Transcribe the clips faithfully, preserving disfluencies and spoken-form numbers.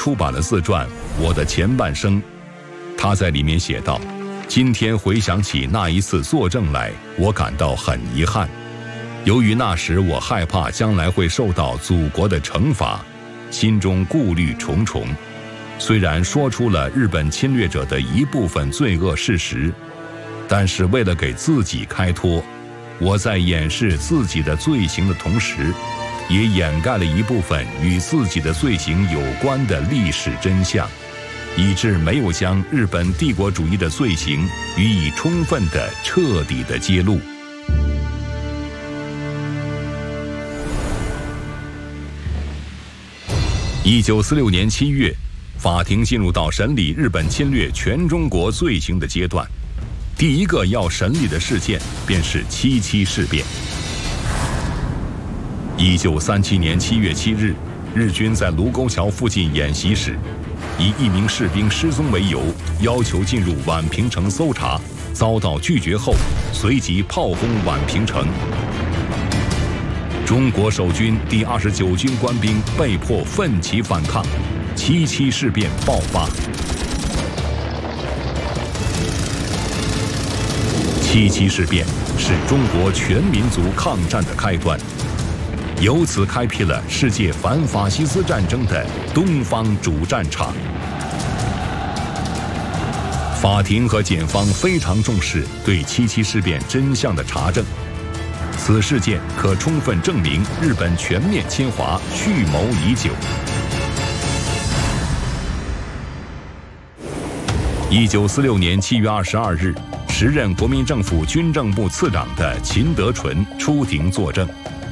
出版了自传《我的前半生》。他在里面写道：今天回想起那一次作证来，我感到很遗憾。由于那时我害怕将来会受到祖国的惩罚，心中顾虑重重。虽然说出了日本侵略者的一部分罪恶事实，但是为了给自己开脱，我在掩饰自己的罪行的同时，也掩盖了一部分与自己的罪行有关的历史真相，以致没有将日本帝国主义的罪行予以充分的、彻底的揭露。一九四六年七月，法庭进入到审理日本侵略全中国罪行的阶段。第一个要审理的事件便是七七事变。一九三七年七月七日，日军在卢沟桥附近演习时，以一名士兵失踪为由，要求进入宛平城搜查，遭到拒绝后，随即炮轰宛平城。中国守军第二十九军官兵被迫奋起反抗，七七事变爆发。七七事变是中国全民族抗战的开端，由此开辟了世界反法西斯战争的东方主战场。法庭和检方非常重视对七七事变真相的查证，此事件可充分证明日本全面侵华蓄谋已久。一九四六年七月二十二日，时任国民政府军政部次长的秦德纯出庭作证。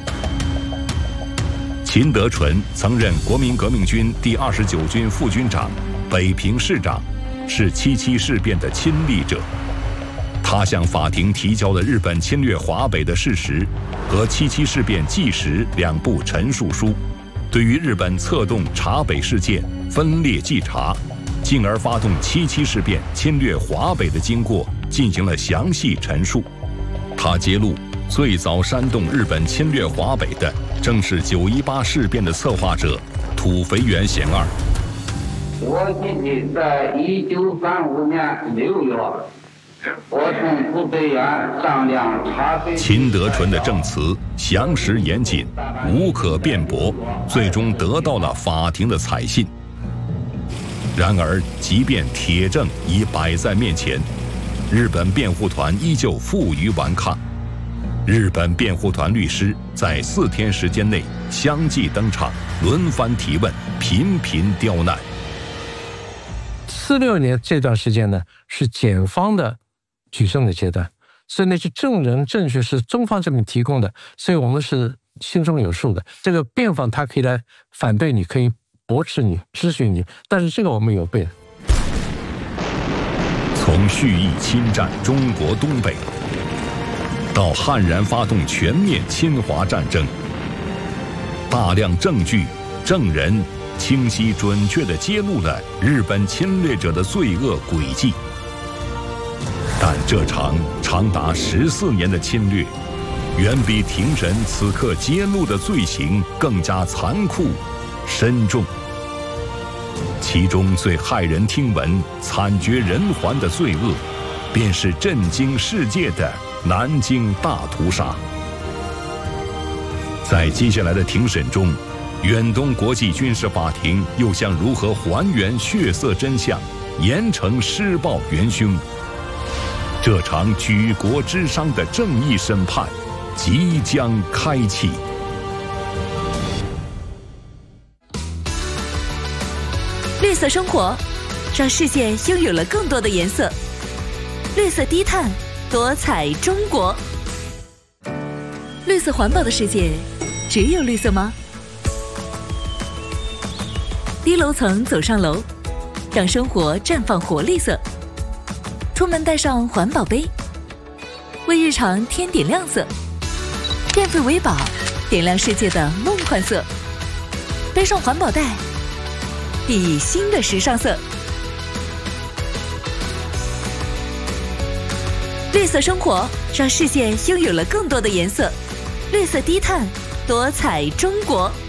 秦德纯曾任国民革命军第二十九军副军长、北平市长，是七七事变的亲历者。他向法庭提交了日本侵略华北的事实和七七事变纪实两部陈述书，对于日本策动察北事件、分裂稽查，进而发动七七事变侵略华北的经过进行了详细陈述。他揭露，最早煽动日本侵略华北的正是九一八事变的策划者土肥原贤二。 我记得在一九三五年六月，我从土肥原上梁察北。 秦德纯的证词详实严谨，无可辩驳，最终得到了法庭的采信。然而，即便铁证已摆在面前，日本辩护团依旧负隅顽抗。日本辩护团律师在四天时间内相继登场，轮番提问，频频刁难。 四六年这段时间呢，是检方的举证的阶段，所以那些证人证据是中方这边提供的，所以我们是心中有数的。这个辩方他可以来反对你，可以驳斥你、质询你，但是这个我们有备。 从蓄意侵占中国东北，到悍然发动全面侵华战争，大量证据、证人清晰准确地揭露了日本侵略者的罪恶轨迹。但这场长达十四年的侵略，远比庭审此刻揭露的罪行更加残酷、深重。其中最骇人听闻、惨绝人寰的罪恶，便是震惊世界的南京大屠杀。在接下来的庭审中，远东国际军事法庭又将如何还原血色真相，严惩施暴元凶？这场举国之伤的正义审判即将开启。 绿色生活，让世界拥有了更多的颜色。绿色低碳，多彩中国。绿色环保的世界，只有绿色吗？低楼层走上楼，让生活绽放活绿色。出门带上环保杯，为日常添点亮色。电费为宝，点亮世界的梦幻色。背上环保袋，熠熠新的时尚色。绿色生活，让世界拥有了更多的颜色。绿色低碳，多彩中国。